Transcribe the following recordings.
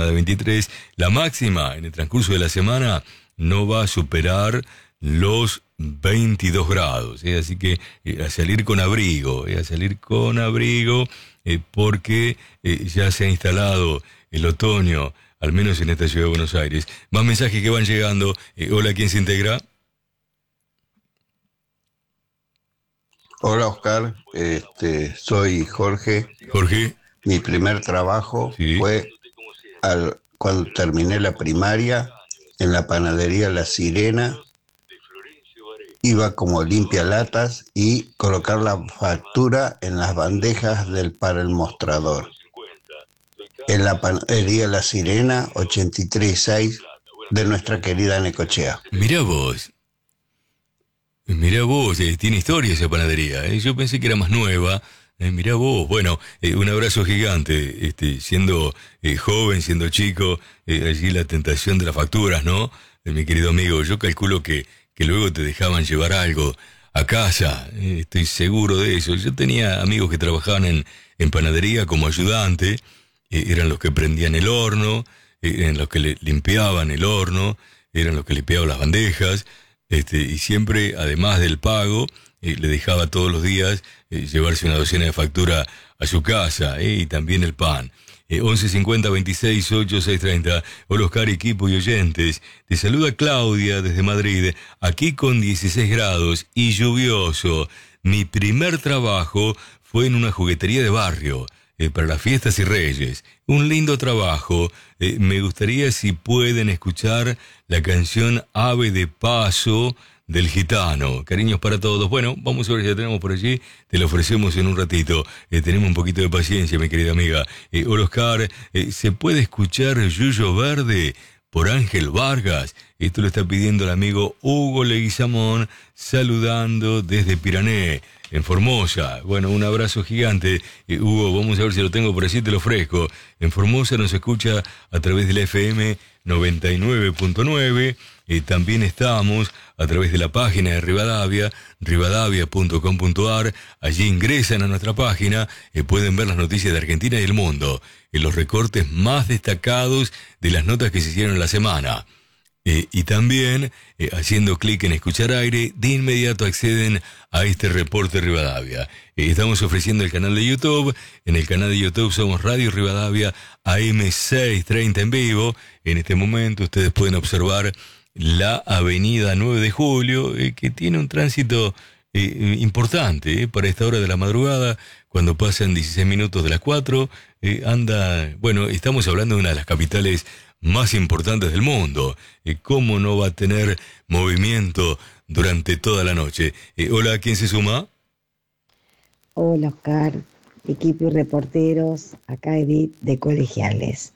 mínima de 23. La máxima en el transcurso de la semana no va a superar los 22 grados, así que a salir con abrigo, porque ya se ha instalado el otoño, al menos en esta ciudad de Buenos Aires. Más mensajes que van llegando. Hola, ¿quién se integra? Hola Oscar, soy Jorge. Jorge. Mi primer trabajo Sí. fue cuando terminé la primaria en la panadería La Sirena. Iba como limpia latas y colocar la factura en las bandejas para el mostrador. En la panadería La Sirena 836 de nuestra querida Necochea. Mirá vos, tiene historia esa panadería, Yo pensé que era más nueva. Mirá vos, bueno, un abrazo gigante, siendo joven, siendo chico, allí la tentación de las facturas, ¿no? Mi querido amigo, yo calculo que luego te dejaban llevar algo a casa, estoy seguro de eso. Yo tenía amigos que trabajaban en panadería como ayudante, eran los que prendían el horno, eran los que limpiaban el horno, eran los que limpiaban las bandejas, y siempre, además del pago, le dejaba todos los días llevarse una docena de factura a su casa, y también el pan. 11 50 26 8 6 30. Hola Oscar, equipo y oyentes. Te saluda Claudia desde Madrid, aquí con 16 grados y lluvioso. Mi primer trabajo fue en una juguetería de barrio, para las fiestas y reyes. Un lindo trabajo. Me gustaría si pueden escuchar la canción Ave de Paso del Gitano. Cariños para todos. Bueno, vamos a ver si la tenemos por allí. Te la ofrecemos en un ratito. Tenemos un poquito de paciencia, mi querida amiga. Hola Oscar, ¿se puede escuchar Yuyo Verde por Ángel Vargas? Esto lo está pidiendo el amigo Hugo Leguizamón, saludando desde Pirané, en Formosa. Bueno, un abrazo gigante. Hugo, vamos a ver si lo tengo por allí, te lo ofrezco. En Formosa nos escucha a través de la FM 99.9. También estamos a través de la página de Rivadavia, rivadavia.com.ar. Allí ingresan a nuestra página, pueden ver las noticias de Argentina y el mundo, los recortes más destacados de las notas que se hicieron en la semana. Y también, haciendo clic en escuchar aire, de inmediato acceden a este reporte Rivadavia. Estamos ofreciendo el canal de YouTube. En el canal de YouTube somos Radio Rivadavia AM630 en vivo. En este momento ustedes pueden observar la avenida 9 de Julio, que tiene un tránsito importante para esta hora de la madrugada, cuando pasan 16 minutos de las 4. Bueno, estamos hablando de una de las capitales más importantes del mundo. ¿Cómo no va a tener movimiento durante toda la noche? Hola, ¿quién se suma? Hola Oscar, equipo y reporteros, acá Edith de Colegiales.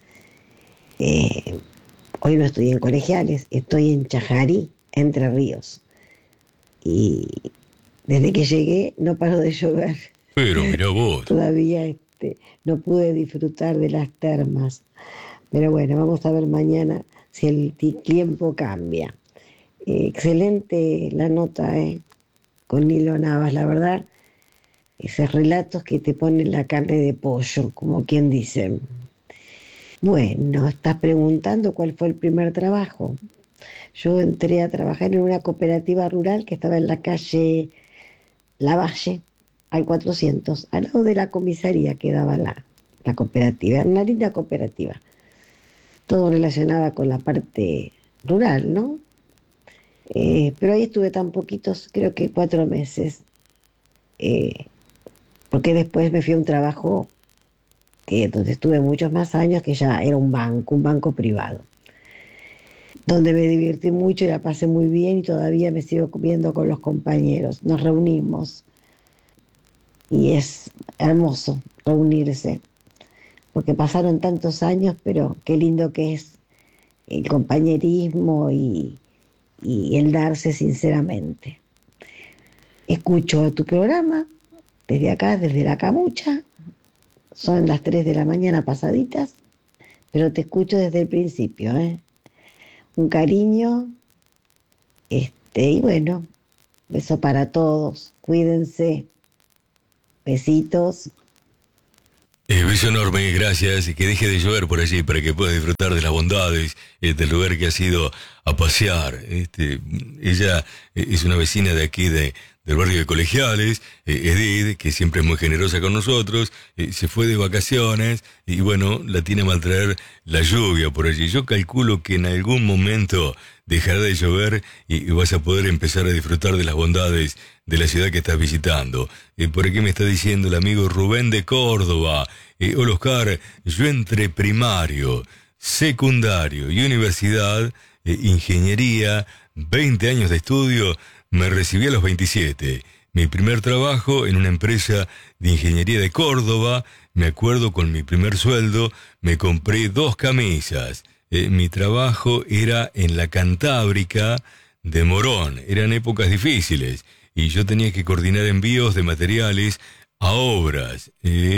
Hoy no estoy en Colegiales, estoy en Chajarí, Entre Ríos. Y desde que llegué no paró de llover. Pero mirá vos. Todavía no pude disfrutar de las termas. Pero bueno, vamos a ver mañana si el tiempo cambia. Excelente la nota, con Nilo Navas, la verdad. Esos relatos que te ponen la carne de pollo, como quien dice. Bueno, estás preguntando cuál fue el primer trabajo. Yo entré a trabajar en una cooperativa rural que estaba en la calle Lavalle, al 400, al lado de la comisaría quedaba la cooperativa, una linda cooperativa. Todo relacionado con la parte rural, ¿no? Pero ahí estuve tan poquitos, creo que 4 meses, porque después me fui a un trabajo donde estuve muchos más años, que ya era un banco privado, donde me divertí mucho y la pasé muy bien y todavía me sigo viendo con los compañeros. Nos reunimos y es hermoso reunirse, porque pasaron tantos años, pero qué lindo que es el compañerismo y el darse sinceramente. Escucho tu programa desde acá, desde la camucha. Son las 3 de la mañana pasaditas, pero te escucho desde el principio, Un cariño, y bueno, beso para todos, cuídense, besitos. Beso enorme, gracias, y que deje de llover por allí para que pueda disfrutar de las bondades del lugar que has ido a pasear. Ella es una vecina de aquí del barrio de Colegiales, Edith, que siempre es muy generosa con nosotros, se fue de vacaciones y bueno, la tiene a maltraer la lluvia por allí. Yo calculo que en algún momento dejará de llover y vas a poder empezar a disfrutar de las bondades de la ciudad que estás visitando. Por aquí me está diciendo el amigo Rubén de Córdoba. Hola Oscar, yo entre primario, secundario y universidad, ingeniería, 20 años de estudio, me recibí a los 27. Mi primer trabajo en una empresa de ingeniería de Córdoba, me acuerdo con mi primer sueldo, me compré 2 camisas. Mi trabajo era en la Cantábrica de Morón, eran épocas difíciles y yo tenía que coordinar envíos de materiales a obras.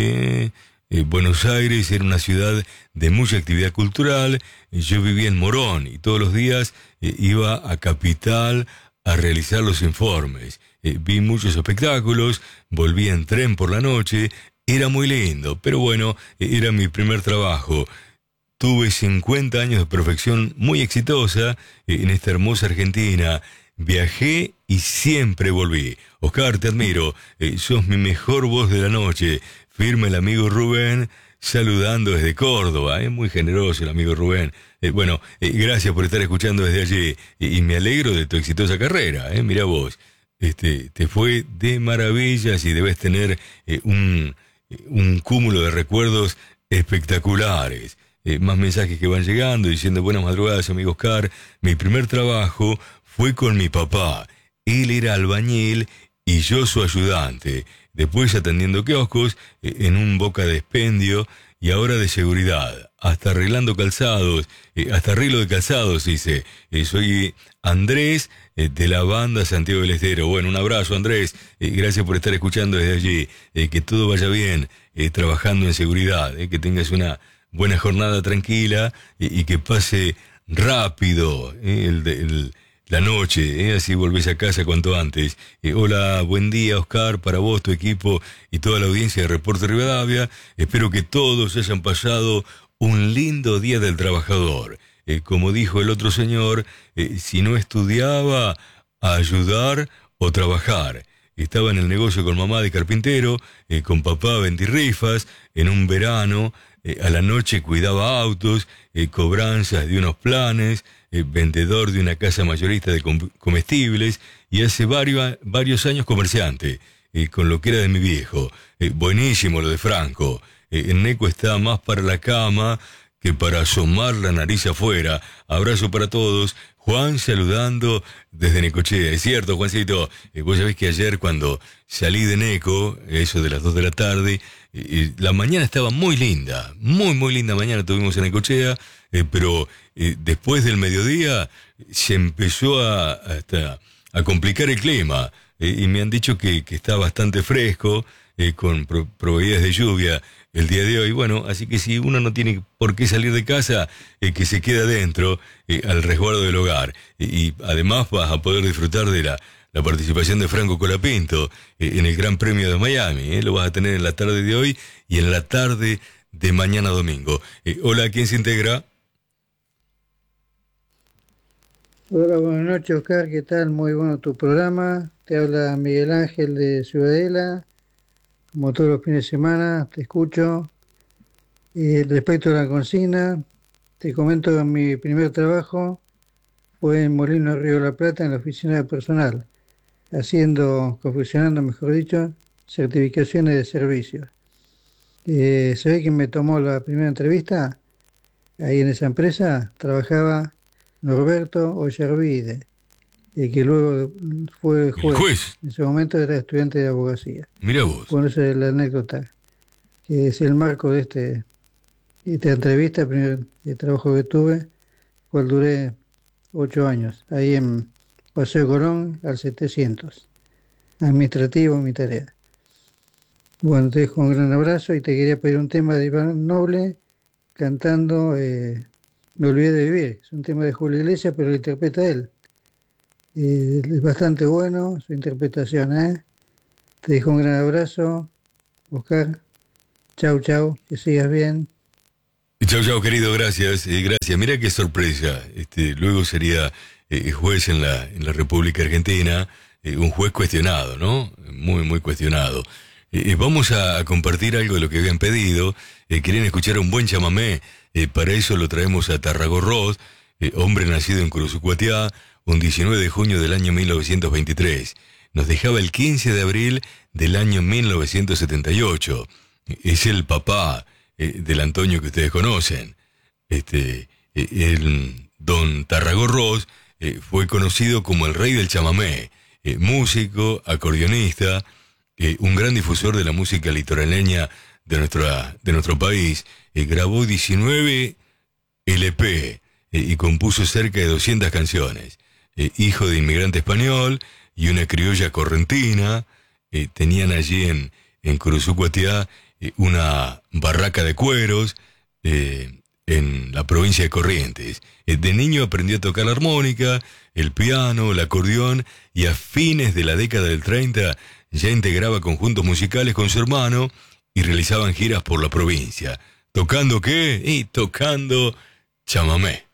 Buenos Aires era una ciudad de mucha actividad cultural, yo vivía en Morón y todos los días iba a Capital a realizar los informes. Vi muchos espectáculos, volví en tren por la noche, era muy lindo, pero bueno, era mi primer trabajo. Tuve 50 años de profesión muy exitosa en esta hermosa Argentina. Viajé y siempre volví. Oscar, te admiro. Sos mi mejor voz de la noche. Firma el amigo Rubén, saludando desde Córdoba. Muy generoso el amigo Rubén. Gracias por estar escuchando desde allí. Y me alegro de tu exitosa carrera. Mirá vos. Te fue de maravillas y debes tener un cúmulo de recuerdos espectaculares. Más mensajes que van llegando diciendo buenas madrugadas amigo Oscar, mi primer trabajo fue con mi papá, él era albañil y yo su ayudante, después atendiendo kioscos en un boca de expendio y ahora de seguridad, hasta arreglando calzados, hasta arreglo de calzados dice, soy Andrés de la banda Santiago del Estero. Bueno, un abrazo Andrés, gracias por estar escuchando desde allí, que todo vaya bien, trabajando en seguridad, que tengas una buena jornada tranquila y que pase rápido la noche, así volvés a casa cuanto antes. Hola, buen día Oscar, para vos, tu equipo y toda la audiencia de Reporte Rivadavia. Espero que todos hayan pasado un lindo día del trabajador. Como dijo el otro señor, si no estudiaba, a ayudar o trabajar. Estaba en el negocio con mamá de carpintero, con papá ventirrifas, en un verano. A la noche cuidaba autos, cobranzas de unos planes, vendedor de una casa mayorista de comestibles y hace varios años comerciante, con lo que era de mi viejo. Buenísimo lo de Franco. El Neco está más para la cama que para asomar la nariz afuera. Abrazo para todos. Juan saludando desde Necochea. Es cierto, Juancito, vos sabés que ayer cuando salí de Neco, eso de las 2 de la tarde, la mañana estaba muy linda, muy linda mañana tuvimos en Necochea, pero después del mediodía se empezó a complicar el clima, y me han dicho que está bastante fresco, con probabilidades de lluvia el día de hoy. Bueno, así que si uno no tiene por qué salir de casa, que se quede adentro, al resguardo del hogar. Y además vas a poder disfrutar de la participación de Franco Colapinto en el Gran Premio de Miami. Lo vas a tener en la tarde de hoy y en la tarde de mañana domingo. Hola, ¿quién se integra? Hola, buenas noches Oscar, ¿qué tal? Muy bueno tu programa. Te habla Miguel Ángel de Ciudadela. Como todos los fines de semana, te escucho. Respecto a la consigna, te comento que mi primer trabajo fue en Molino Río de la Plata, en la oficina de personal, confeccionando, mejor dicho, certificaciones de servicios. ¿Se ve quién me tomó la primera entrevista? Ahí en esa empresa trabajaba Norberto Ollarvide, que luego fue juez. En ese momento era estudiante de abogacía. Mirá vos. Bueno, esa es la anécdota, que es el marco de esta entrevista, el primer trabajo que tuve, cual duré 8 años, ahí en Paseo Colón, al 700, administrativo, mi tarea. Bueno, te dejo un gran abrazo y te quería pedir un tema de Iván Noble, cantando Me olvidé de vivir. Es un tema de Julio Iglesias, pero lo interpreta él. Es bastante bueno su interpretación, ¿eh? Te dejo un gran abrazo, Oscar. Chau, chau, que sigas bien. Chau, chau, querido, gracias. Gracias. Mira qué sorpresa. Luego sería juez en la República Argentina, un juez cuestionado, ¿no? Muy, muy cuestionado. Vamos a compartir algo de lo que habían pedido. Querían escuchar un buen chamamé. Para eso lo traemos a Tarragó Ross, hombre nacido en Curuzucuatiá, un 19 de junio del año 1923. Nos dejaba el 15 de abril del año 1978. Es el papá del Antonio que ustedes conocen. El don Tarragó Ross fue conocido como el rey del chamamé, músico, acordeonista, un gran difusor de la música litoraleña de nuestro país. Grabó 19 LP y compuso cerca de 200 canciones. Hijo de inmigrante español y una criolla correntina, tenían allí en Curuzucuatiá una barraca de cueros en la provincia de Corrientes. De niño aprendió a tocar la armónica, el piano, el acordeón, y a fines de la década del 30 ya integraba conjuntos musicales con su hermano y realizaban giras por la provincia. ¿Tocando qué? Y tocando chamamé.